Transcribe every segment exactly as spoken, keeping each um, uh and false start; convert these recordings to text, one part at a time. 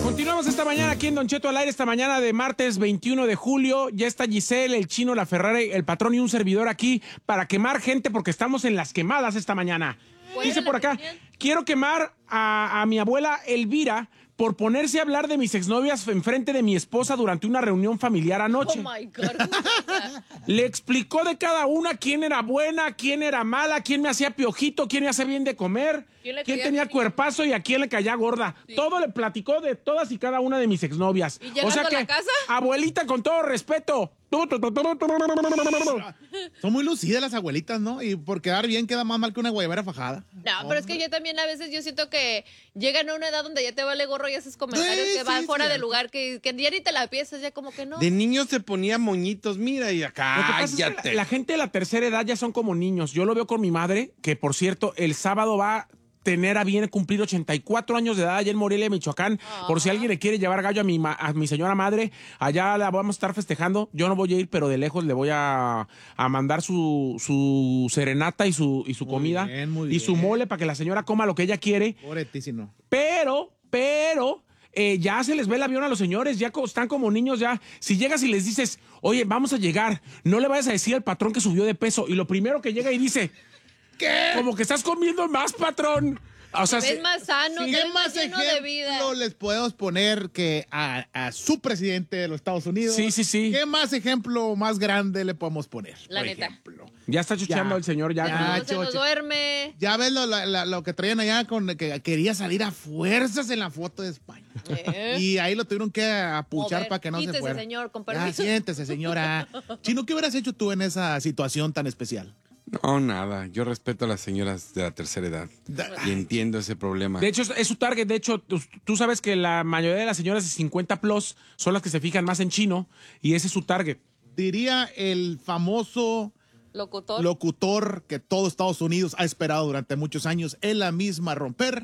Continuamos esta mañana aquí en Don Cheto al aire, esta mañana de martes veintiuno de julio. Ya está Giselle, el Chino, la Ferrari, el patrón y un servidor aquí para quemar gente porque estamos en las quemadas esta mañana. Dice por acá, quiero quemar a, a mi abuela Elvira por ponerse a hablar de mis exnovias enfrente de mi esposa durante una reunión familiar anoche. Oh my God. Le explicó de cada una quién era buena, quién era mala, quién me hacía piojito, quién me hacía bien de comer, ¿Quién le quién caía tenía bien? cuerpazo y a quién le caía gorda. Sí. Todo le platicó de todas y cada una de mis exnovias. ¿Y llegando o sea a que, la casa? abuelita, con todo respeto. Son muy lucidas las abuelitas, ¿no? Y por quedar bien queda más mal que una guayabera fajada. No, pero es que yo también a veces yo siento que llegan a una edad donde ya te vale gorro y haces comentarios Sí, que van sí, fuera cierto. de lugar, que, que ya ni te la piensas, ya como que no. De niño se ponía moñitos, mira, y Lo que acá, pasa es que cállate. la, la gente de la tercera edad ya son como niños. Yo lo veo con mi madre, que por cierto, el sábado va a tener a bien cumplir ochenta y cuatro años de edad allá en Morelia, Michoacán. Por si alguien le quiere llevar gallo a mi, ma- a mi señora madre, allá la vamos a estar festejando. Yo no voy a ir, pero de lejos le voy a, a mandar su, su serenata y su, y su Muy comida bien, muy y su bien. mole para que la señora coma lo que ella quiere. Pobretísimo. Pero, pero, eh, ya se les ve el avión a los señores, ya co- están como niños ya. Si llegas y les dices, oye, vamos a llegar, no le vayas a decir al patrón que subió de peso. Y lo primero que llega y dice, ¿qué? Como que estás comiendo más, patrón. O sea, Te se- ves más sano, te ¿Qué ves más más lleno de vida. ejemplo les podemos poner que a, a su presidente de los Estados Unidos? Sí, sí, sí. ¿Qué más ejemplo más grande le podemos poner? La por neta. ejemplo? ya está chucheando Ya. el señor, ya. Ya. como- No se nos choche. duerme. Ya ves lo, la- la- lo que traían allá con que quería salir a fuerzas en la foto de España. Eh. Y ahí lo tuvieron que apuchar Mover. para que no Quítese, se fuera. señor, con Ya, permiso. siéntese, señora. Chino, ¿qué hubieras hecho tú en esa situación tan especial? No, nada. Yo respeto a las señoras de la tercera edad. Y entiendo ese problema. De hecho, es, es su target. De hecho, tú, tú sabes que la mayoría de las señoras de cincuenta plus son las que se fijan más en chino y ese es su target. Diría el famoso Locutor. locutor que todo Estados Unidos ha esperado durante muchos años, es la misma romper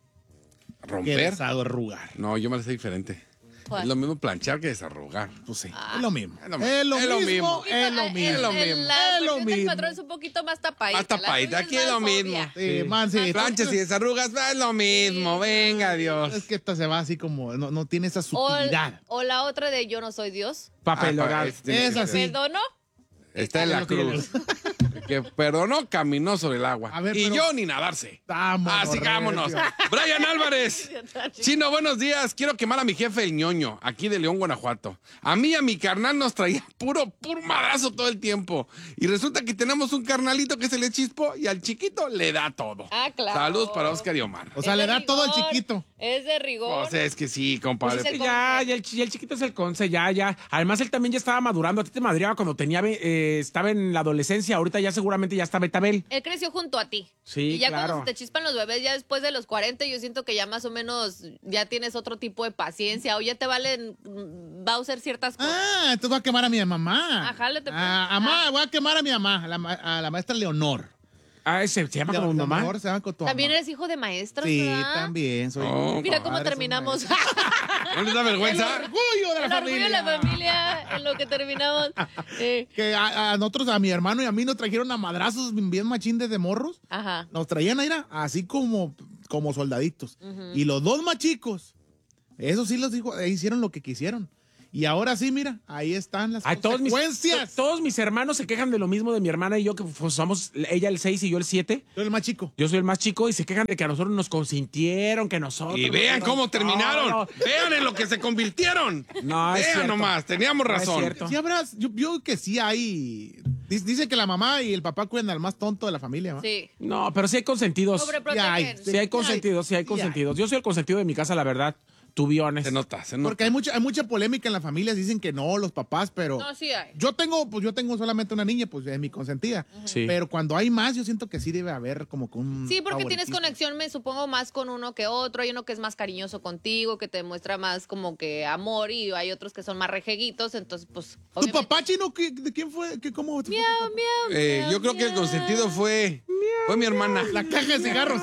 que ¿Romper? desarrugar. No, yo me la sé diferente. ¿Cuál? Es lo mismo planchar que desarrugar. Pues sí, es lo mismo. Es lo mismo. Es lo Es lo mismo. mismo. Es lo El- mismo. Es lo el- mismo. La Es lo versión del mismo. patrón es un poquito más tapadita. Más tapadita. La tuya Aquí es es lo más mismo. obvia. Sí, man, sí. Planchas y desarrugas, es lo mismo. Venga, Dios. Es que esta se va así como, no, no tiene esa O, sutilidad. o la otra de yo no soy Dios. Papel Ah, oral. es- tiene Es que así. ser. ¿Perdono? Está en la No tiene cruz. Que perdonó, caminó sobre el agua. A ver, y pero- yo ni nadarse. Vámonos, Así que vámonos. recio. Brian Álvarez. Chino, buenos días. Quiero quemar a mi jefe el ñoño, aquí de León, Guanajuato. A mí y a mi carnal nos traía puro, puro madrazo todo el tiempo. Y resulta que tenemos un carnalito que se le chispo y al chiquito le da todo. Ah, claro. Saludos para Oscar y Omar. O sea, Es le de da todo al rigor, chiquito. Es de rigor. O sea, es que sí, compadre. Pues es el Ya, conce. ya el, chi- ya el chiquito es el conce, ya, ya. Además, él también ya estaba madurando. A ti te madreaba cuando tenía, ve- eh, estaba en la adolescencia. Ahorita ya seguramente ya está Betabel. Él creció junto a ti. Sí, Y ya claro. cuando se te chispan los bebés, ya después de los cuarenta, yo siento que ya más o menos ya tienes otro tipo de paciencia o ya te valen, mm, va a usar ciertas cosas. Ah, entonces voy a quemar a mi mamá. Ajá, le te- Ah, mamá, voy a quemar a mi mamá, a la, ma- a la maestra Leonor. Ah, ese se llama como mi mamá. Leonor se llama con tu También mamá. eres hijo de maestros, Sí, ¿verdad? también. Soy Oh, Mira cómo Padre, soy terminamos. maestro. ¿No les da El vergüenza? orgullo de la El orgullo familia. de la familia en lo que terminamos. Eh, Que a, a nosotros, a mi hermano y a mí nos trajeron a madrazos bien machín desde morros. ajá. Nos traían a ir a- así como, como soldaditos. Y los dos más chicos, eso sí los dijo, eh, hicieron lo que quisieron. Y ahora sí, mira, ahí están las Ay, todos, mis, consecuencias. to- todos mis hermanos se quejan de lo mismo de mi hermana y yo, que pues, somos ella el seis y yo el siete. Yo el más chico. Yo soy el más chico y se quejan de que a nosotros nos consintieron, que nosotros... Y vean nos- cómo No, terminaron. no. Vean en lo que se convirtieron. No, es Vean cierto. nomás, teníamos No es razón. cierto. Sí, habrás, yo, yo que sí hay. Dice, dice que la mamá y el papá cuidan al más tonto de la familia, ¿no? Sí. No, pero sí hay consentidos. Sobreprotegen. ay, Sí hay consentidos, sí hay consentidos. Yo soy el consentido de mi casa, la verdad. To be honest. Se nota, se nota. Porque hay mucha, hay mucha polémica en la familia, dicen que no, los papás, pero. No, sí hay. Yo tengo, pues yo tengo solamente una niña, pues es mi consentida. Sí. Pero cuando hay más, yo siento que sí debe haber como que un. Sí, porque tienes favoritismo. conexión, me supongo, más con uno que otro. Hay uno que es más cariñoso contigo, que te muestra más como que amor, y hay otros que son más rejeguitos. Entonces, pues. ¿Tu obviamente- papá chino qué- de quién fue? ¿Qué, ¿Cómo? fue? Miau, miau, Eh, miau, yo creo que el miau. consentido fue, fue mi hermana. La caja de cigarros.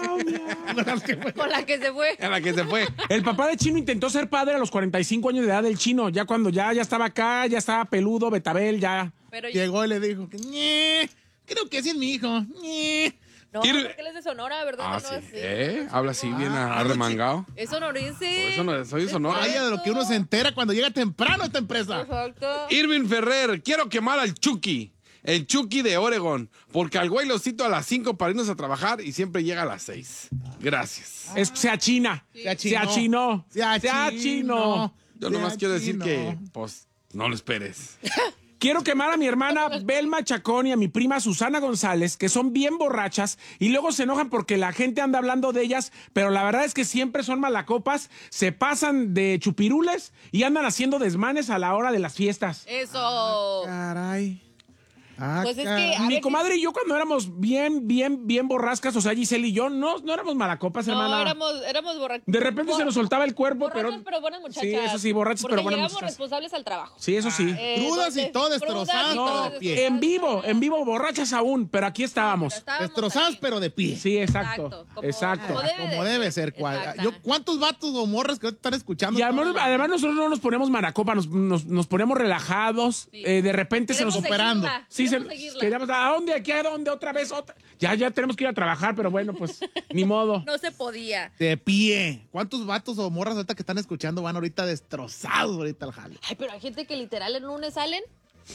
Con la que se fue. A la que se fue. El papá de Chino intentó ser padre a los cuarenta y cinco años de edad del Chino. Ya cuando ya, ya estaba acá, ya estaba peludo, Betabel, ya. Pero Llegó y le dijo que, "Ñe, creo que ese es mi hijo. Ñe". No, Ir- porque él es de Sonora, ¿verdad? Ah, No, sí. así. ¿Eh? Habla así, bien arremangado. Es sonorense. Por eso no, soy de Sonora. Vaya de lo que uno se entera cuando llega temprano a esta empresa. Exacto. Irving Ferrer, quiero quemar al Chucky. El Chucky de Oregon. Porque al güey lo cito a las cinco para irnos a trabajar y siempre llega a las seis. Gracias. Es, se achina. Se Se achinó. achinó. Se achinó. Yo Se nomás quiero decir achinó. que, pues, no lo esperes. Quiero quemar a mi hermana Belma Chacón y a mi prima Susana González, que son bien borrachas y luego se enojan porque la gente anda hablando de ellas, pero la verdad es que siempre son malacopas, se pasan de chupirules y andan haciendo desmanes a la hora de las fiestas. Eso. Caray. Ah, Pues es caray. que- A Mi ver, comadre y yo cuando éramos bien, bien, bien borrascas, o sea, Giselle y yo, no, no éramos malacopas, No, hermana. éramos, éramos borrachos. De repente se nos soltaba el cuerpo, Borrachos, pero... pero buenas muchachas. Sí, eso sí, borrachos, Porque pero buenas llegamos muchachas. responsables al trabajo. Sí, eso sí. Eh, Crudas y entonces, todo crudas destrozadas, y pero todo de pie. destrozadas. En vivo, en vivo, borrachas aún, pero aquí estábamos. Pero estábamos Destrozadas, ahí. pero de pie. Sí, exacto. como- Exacto. como debe, Como de debe ser. cual- Exacto. Yo, ¿cuántos vatos o morras que están escuchando? Y además, además nosotros no nos ponemos maracopa, nos, nos, nos ponemos relajados, Sí. eh, de repente se nos... Queremos operando. seguirla, Sí, se, queremos seguirla. queríamos, ¿a dónde? ¿Aquí? ¿A dónde? ¿Otra vez? Otra. Ya, ya tenemos que ir a trabajar, pero bueno, pues, ni modo. No se podía. De pie. ¿Cuántos vatos o morras ahorita que están escuchando van ahorita destrozados ahorita al jale? Ay, pero hay gente que literal el lunes salen.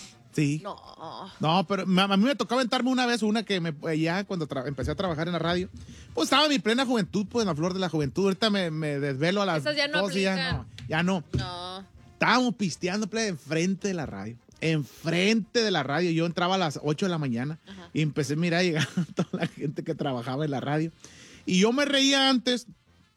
Sí. No. No, pero ma- a mí me tocó aventarme una vez una que me, eh, ya cuando tra- empecé a trabajar en la radio, pues estaba en mi plena juventud, pues en la flor de la juventud. Ahorita me, me desvelo a las Esas ya no dos y ya aplican. no. Ya no. No. Estábamos pisteando play, enfrente de la radio. Enfrente de la radio. Yo entraba a las ocho de la mañana y empecé a mirar llegar toda la gente que trabajaba en la radio. Y yo me reía antes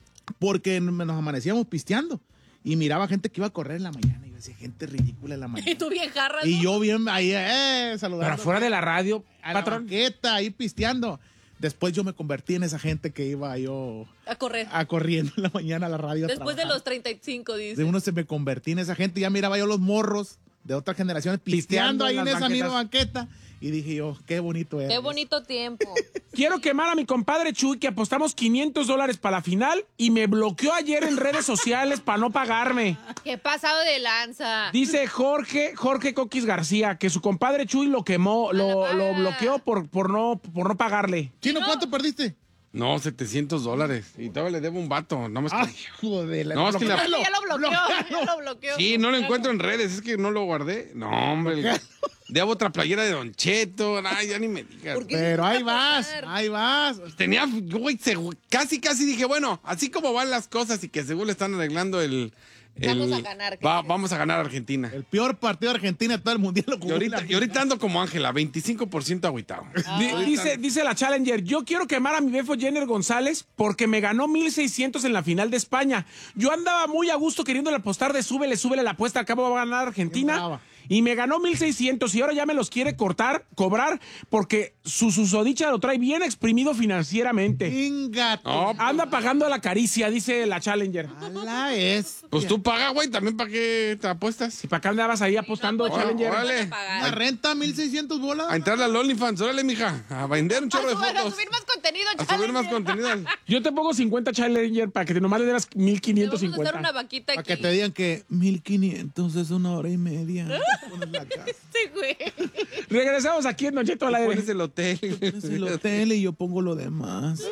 porque nos amanecíamos pisteando. Y miraba gente que iba a correr en la mañana. Y yo decía, gente ridícula en la Y mañana. tú bien jarras. Y ¿no? yo bien ahí, eh, saludando. Pero afuera de la radio, A la patrón. banqueta, ahí pisteando. Después yo me convertí en esa gente que iba yo A correr. a corriendo en la mañana a la radio. a Después de trabajar. los treinta y cinco, dice. De uno se me convertí en esa gente. Ya miraba yo los morros de otras generaciones Pisteando pisteando ahí en en las esa misma banquetas. banqueta. Y dije yo, qué bonito es. Qué bonito tiempo. Quiero quemar a mi compadre Chuy, que apostamos quinientos dólares para la final y me bloqueó ayer en redes sociales para no pagarme. Qué pasado de lanza. Dice Jorge, Jorge Coquis García, que su compadre Chuy lo quemó, lo, lo bloqueó por, por, no, por no pagarle. Chino, ¿cuánto perdiste? No, setecientos dólares. Y todavía le debo un vato. No me Ah, joder. No, es que la- Ya lo bloqueó. Ya lo bloqueó. Sí, no lo encuentro en redes. Es que no lo guardé. No, hombre. Debo otra playera de Don Cheto. Ay, ya ni me digas. ¿Por qué? Pero ahí ¿Qué vas, pasar? ahí vas. Tenía, güey, segu- casi, casi dije, bueno, así como van las cosas y que según le están arreglando el... el- Vamos a ganar, ¿qué va- crees? vamos a ganar a Argentina. El peor partido de Argentina de todo el mundial lo Y jugó ahorita, la- y ahorita ando como Ángela, veinticinco por ciento agüitado. Di- dice, dice la Challenger, yo quiero quemar a mi befo Jenner González porque me ganó mil seiscientos en la final de España. Yo andaba muy a gusto queriéndole apostar de súbele, súbele la apuesta, al cabo va a ganar Bien Argentina. brava. Y me ganó mil seiscientos y ahora ya me los quiere cortar, cobrar, porque su susodicha lo trae bien exprimido financieramente. Inga, No, Anda pagando la caricia, dice la Challenger. la es. pues tú paga, güey, también para qué te apuestas. ¿Y para qué andabas ahí apostando, No, pues, Challenger? no órale. van a pagar. La renta mil seiscientos bolas. A entrar al OnlyFans, órale, mija, a vender un chorro de A subir- a fotos. subir más contenido, A subir más Challenger. contenido. Yo te pongo cincuenta Challenger para que te nomás le dieras mil Le quinientos vamos a hacer cincuenta. una vaquita Para aquí. que te digan que mil quinientos es una hora y media. Pones la casa. Sí, güey. Regresamos aquí en Don Cheto al aire. Pones el hotel. Es el hotel y yo pongo lo demás.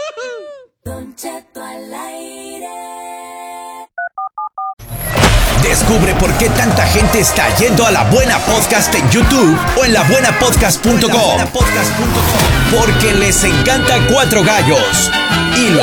Don Cheto al aire. Descubre por qué tanta gente está yendo a La Buena Podcast en YouTube o en la buena podcast punto com. Porque les encanta Cuatro Gallos y la